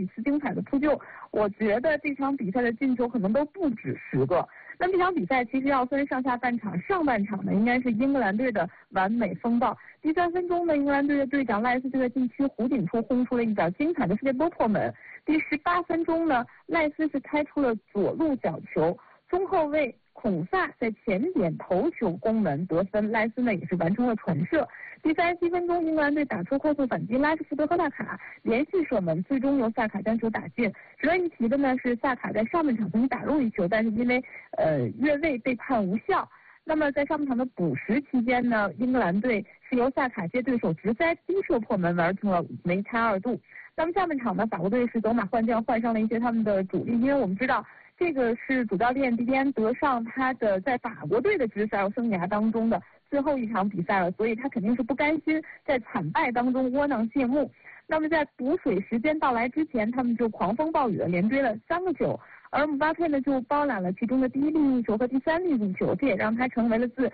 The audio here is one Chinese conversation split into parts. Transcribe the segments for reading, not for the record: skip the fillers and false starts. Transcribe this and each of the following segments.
几次精彩的扑救，我觉得这场比赛的进球可能都不止10个。那么这场比赛其实要分上下半场，上半场呢应该是英格兰队的完美风暴。第3分钟呢，英格兰队的队长赖斯就在禁区弧顶处轰出了一脚精彩的世界波破门。第18分钟呢，赖斯是开出了左路角球，中后卫孔萨在前点头球攻门得分，赖斯呢也是完成了传射。第37分钟，英格兰队打出快速反击，拉什福德和萨卡连续射门，最终由萨卡将球打进。值得一提的呢是，萨卡在上半场曾经打入一球，但是因为越位被判无效。那么在上半场的补时期间呢，英格兰队是由萨卡接对手直塞低射破门，完成了梅开2度。那么下半场呢，法国队是走马换将，换上了一些他们的主力，因为我们知道这个是主教练迪迪安德尚他的在法国队的执教生涯当中的最后一场比赛了，所以他肯定是不甘心在惨败当中窝囊谢幕。那么在补水时间到来之前，他们就狂风暴雨的连追了3个球，而姆巴佩呢就包揽了其中的第1粒入球和第3粒入球，这也让他成为了自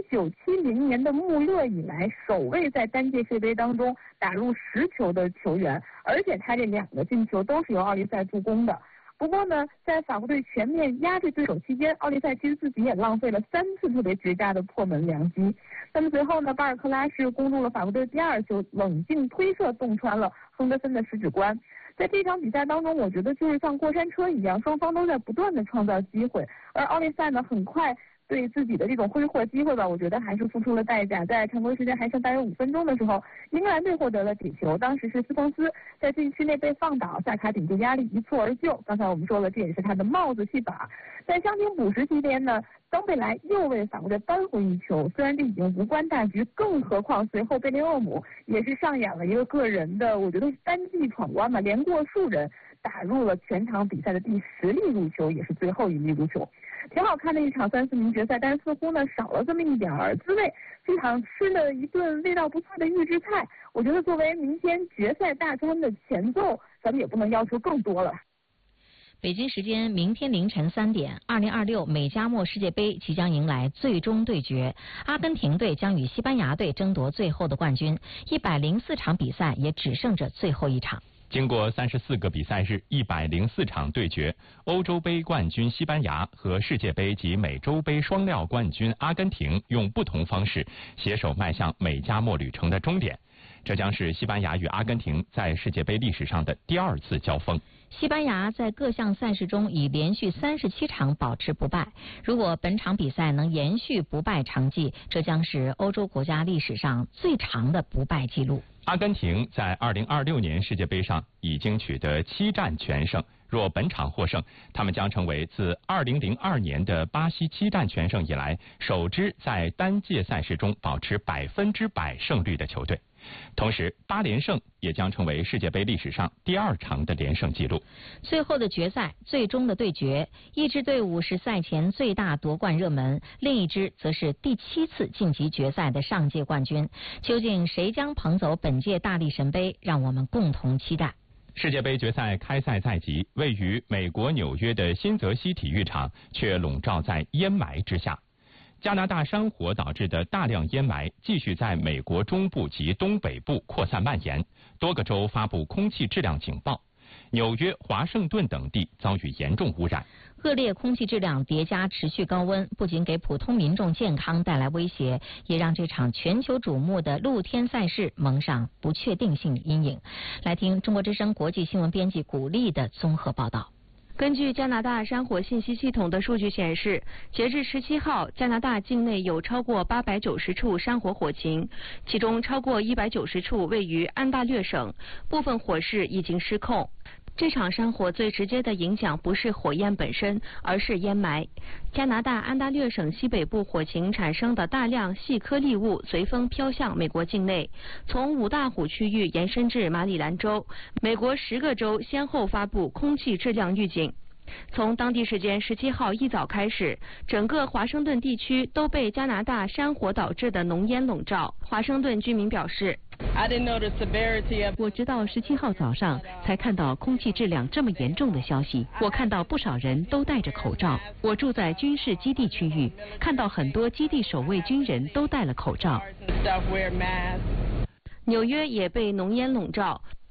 1970年的穆勒以来首位在单届世界杯当中打入10球的球员，而且他这2个进球都是由奥利赛助攻的。不过呢，在法国队全面压制对手期间，奥利赛其实自己也浪费了3次特别绝佳的破门良机。那么随后呢，巴尔克拉是攻入了法国队第2球，冷静推射洞穿了亨德森的十指关。在这场比赛当中，我觉得就是像过山车一样，双方都在不断的创造机会，而奥利赛呢，很快对自己的这种挥霍机会吧，我觉得还是付出了代价。在常规时间还剩大约5分钟的时候，英格兰队获得了点球，当时是斯彭斯在禁区内被放倒，萨卡顶住压力一蹴而就。刚才我们说了，这也是他的帽子戏法。在伤停补时期间呢，登贝莱又为法国队扳回一球，虽然这已经无关大局，更何况随后贝林厄姆也是上演了一个个人的，我觉得是单骑闯关吧，连过数人，打入了全场比赛的第10粒入球，也是最后1粒入球。挺好看的一场3-4名决赛，但是似乎呢少了这么一点儿滋味。这场吃了一顿味道不错的预制菜，我觉得作为明天决赛大餐的前奏，咱们也不能要求更多了。 北京时间明天凌晨3点，2026美加墨世界杯即将迎来最终对决，阿根廷队将与西班牙队争夺最后的冠军。104场比赛也只剩着最后一场。 经过34个比赛日，104场对决，欧洲杯冠军西班牙和世界杯及美洲杯双料冠军阿根廷用不同方式携手迈向美加墨旅程的终点。这将是西班牙与阿根廷在世界杯历史上的第2次交锋。 西班牙在各项赛事中已连续37场保持不败，如果本场比赛能延续不败成绩，这将是欧洲国家历史上最长的不败纪录。 阿根廷在2026年世界杯上已经取得7战全胜，若本场获胜，他们将成为自2002年的巴西7战全胜以来首支在单届赛事中保持100%胜率的球队。同时8连胜也将成为世界杯历史上第2长的连胜纪录。 最后的决赛，最终的对决，一支队伍是赛前最大夺冠热门，另一支则是第7次晋级决赛的上届冠军。究竟谁将捧走本届大力神杯，让我们共同期待。 世界杯决赛开赛在即，位于美国纽约的新泽西体育场却笼罩在烟霾之下。加拿大山火导致的大量烟霾继续在美国中部及东北部扩散蔓延，多个州发布空气质量警报，纽约、华盛顿等地遭遇严重污染。 恶劣空气质量叠加持续高温，不仅给普通民众健康带来威胁，也让这场全球瞩目的露天赛事蒙上不确定性阴影。来听中国之声国际新闻编辑古丽的综合报道。 根据加拿大山火信息系统的数据显示，截至17号，加拿大境内有超过890处山火火情，其中超过190处位于安大略省，部分火势已经失控。这场山火最直接的影响不是火焰本身，而是烟霾。加拿大安大略省西北部火情产生的大量细颗粒物随风飘向美国境内，从五大湖区域延伸至马里兰州。美国10个州先后发布空气质量预警。从当地时间17号一早开始，整个华盛顿地区都被加拿大山火导致的浓烟笼罩。华盛顿居民表示， 我直到17号早上才看到空气质量这么严重的消息。我看到不少人都戴着口罩。我住在军事基地区域，看到很多基地守卫军人都戴了口罩。 纽约也被浓烟笼罩。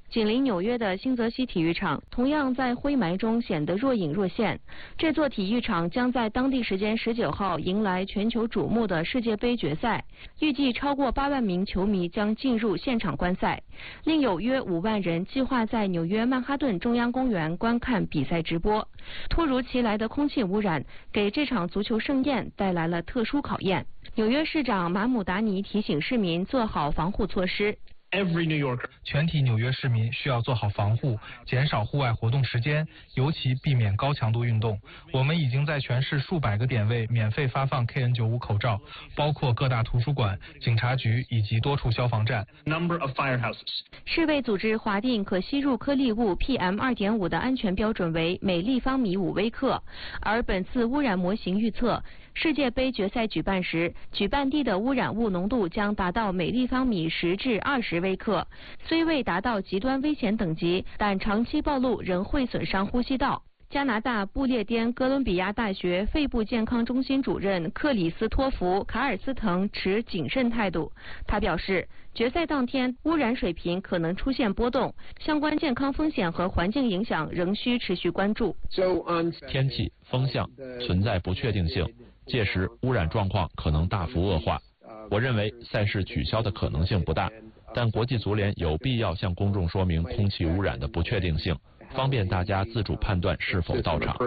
紧邻纽约的新泽西体育场同样在灰霾中显得若隐若现。这座体育场将在当地时间19号迎来全球瞩目的世界杯决赛，预计超过8万名球迷将进入现场观赛，另有约5万人计划在纽约曼哈顿中央公园观看比赛直播。突如其来的空气污染给这场足球盛宴带来了特殊考验。纽约市长马姆达尼提醒市民做好防护措施。 全体纽约市民需要做好防护，减少户外活动时间，尤其避免高强度运动。我们已经在全市数百个点位免费发放 KN95 口罩，包括各大图书馆、警察局以及多处消防站。 世卫组织划定可吸入颗粒物 PM2.5 的安全标准为每立方米5微克，而本次污染模型预测，世界杯决赛举办时，举办地的污染物浓度将达到每立方米10至20微克，虽未达到极端危险等级，但长期暴露仍会损伤呼吸道。加拿大不列颠哥伦比亚大学肺部健康中心主任克里斯托弗·卡尔斯滕持谨慎态度。他表示，决赛当天污染水平可能出现波动，相关健康风险和环境影响仍需持续关注。 天气、风向存在不确定性，届时污染状况可能大幅恶化。我认为赛事取消的可能性不大，但国际足联有必要向公众说明空气污染的不确定性，方便大家自主判断是否到场。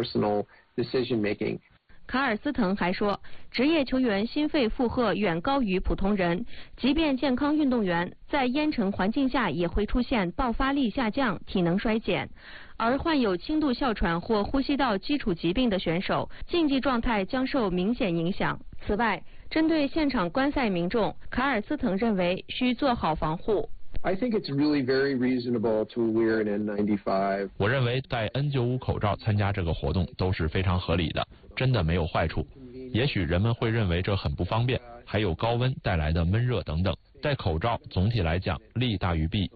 卡尔斯滕还说，职业球员心肺负荷远高于普通人，即便健康运动员在烟尘环境下也会出现爆发力下降、体能衰减，而患有轻度哮喘或呼吸道基础疾病的选手，竞技状态将受明显影响。此外，针对现场观赛民众，卡尔斯滕认为需做好防护。 我认为戴 N95 口罩参加这个活动都是非常合理的，真的没有坏处。也许人们会认为这很不方便，还有高温带来的闷热等等。戴口罩总体来讲利大于弊。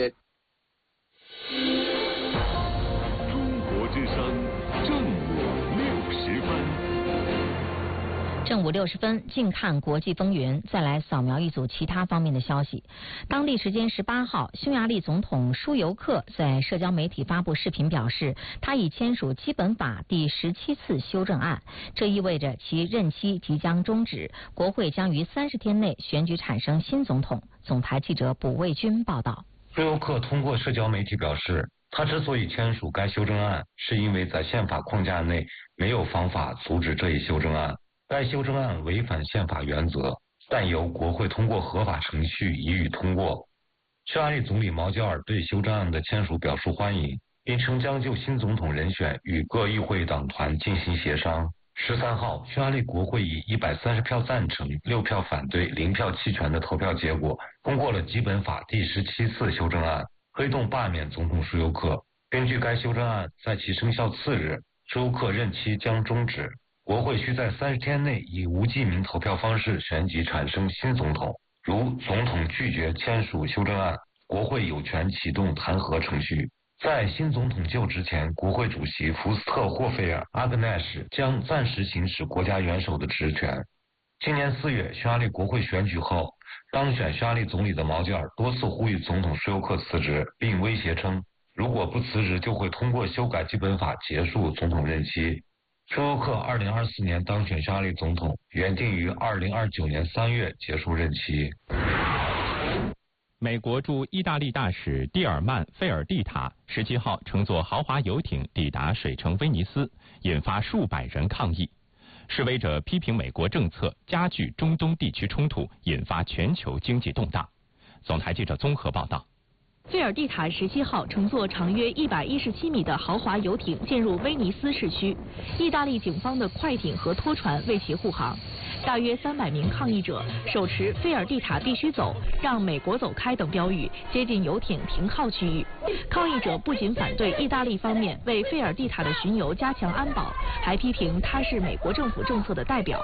中国之声正午60分。 正午60分，近看国际风云。再来扫描一组其他方面的消息。当地时间18号，匈牙利总统舒尤克在社交媒体发布视频表示，他已签署基本法第17次修正案，这意味着其任期即将终止，国会将于30天内选举产生新总统。总台记者卜卫军报道。 舒尤克通过社交媒体表示，他之所以签署该修正案，是因为在宪法框架内没有方法阻止这一修正案。该修正案违反宪法原则，但由国会通过合法程序予以通过。匈牙利总理毛焦尔对修正案的签署表示欢迎，并称将就新总统人选与各议会党团进行协商。13号，匈牙利国会以130票赞成、6票反对、0票弃权的投票结果，通过了基本法第17次修正案，推动罢免总统舒尤克。根据该修正案，在其生效次日，舒尤克任期将终止。国会需在30天内以无记名投票方式选举产生新总统。如总统拒绝签署修正案，国会有权启动弹劾程序。在新总统就职前，国会主席福斯特·霍菲尔·阿格奈什将暂时行使国家元首的职权。今年4月，匈牙利国会选举后，当选匈牙利总理的毛焦尔多次呼吁总统舒尤克辞职，并威胁称，如果不辞职，就会通过修改基本法结束总统任期。舒尤克2024年当选匈牙利总统，原定于2029年3月结束任期。 美国驻意大利大使蒂尔曼·费尔蒂塔17号乘坐豪华游艇抵达水城威尼斯，引发数百人抗议。示威者批评美国政策加剧中东地区冲突，引发全球经济动荡。总台记者综合报道。 费尔蒂塔17号乘坐长约117米的豪华游艇进入威尼斯市区，意大利警方的快艇和拖船为其护航。大约300名抗议者手持“费尔蒂塔必须走，让美国走开”等标语，接近游艇停靠区域。抗议者不仅反对意大利方面为费尔蒂塔的巡游加强安保，还批评他是美国政府政策的代表。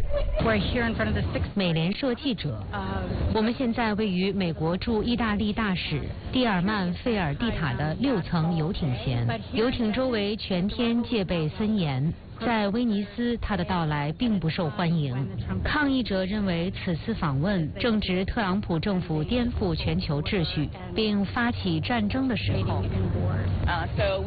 美联社记者，我们现在位于美国驻意大利大使蒂尔曼·费尔蒂塔的6层游艇前，游艇周围全天戒备森严。 在威尼斯，他的到来并不受欢迎。抗议者认为此次访问正值特朗普政府颠覆全球秩序并发起战争的时候。